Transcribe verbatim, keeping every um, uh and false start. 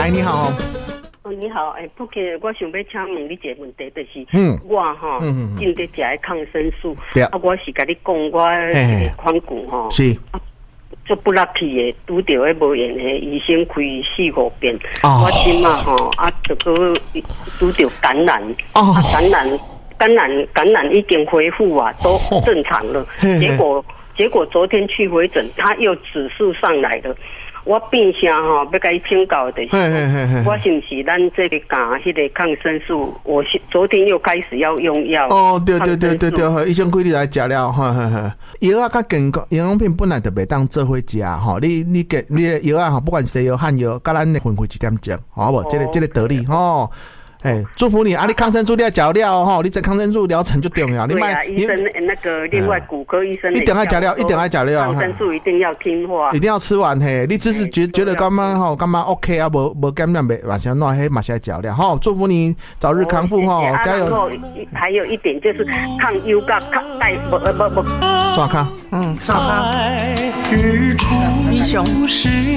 来，你好。 哦，你好，哎、欸，不过我想要请问你一个问题，就是， 嗯， 我哈，嗯正在食的抗生素， 对， 啊，我是甲你讲，我这个款骨哈， 是， 做不落去的，拄到迄无闲的医生开四五遍， 哦、 我即马吼啊，这个拄到感染， 哦、 啊，感染，感染，感染已经恢复啊，都正常了，哦、结果结果昨天去回诊，他又指数上来了。我变相吼，要甲伊请教的是，我是不是咱这个打迄个抗生素？我昨天又开始要用药。 哦，对对对对对，医生规定来食了，哈哈哈。药啊，甲健康营养品本来就袂当做伙食吼。你你给你的药啊，吼，不管西药、汉药，甲咱的分开一点钟，好无？这个这个道理吼。哎，祝福你啊！你抗生素你要食了吼，你这抗生素疗程就重要。 对啊，医生那个另外骨科医生一定要食了，一定要食了。 抗生素一定要听话， 一定要吃完嘿。你只是觉觉得干嘛吼，干嘛 OK 啊？无无感染袂，马上弄黑马上食了吼。祝福你早日康复吼，加油！ 然后还有一点就是抗忧甲抗带不不不刷卡， 嗯，刷卡。英雄。